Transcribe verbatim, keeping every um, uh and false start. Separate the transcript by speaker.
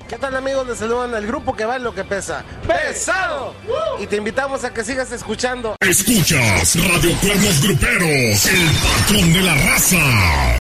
Speaker 1: ¿Qué tal, amigos? Les saludan al grupo que vale lo que pesa. ¡Pesado! Y te invitamos a que sigas escuchando.
Speaker 2: Escuchas Radio Cuernos Gruperos, el patrón de la raza.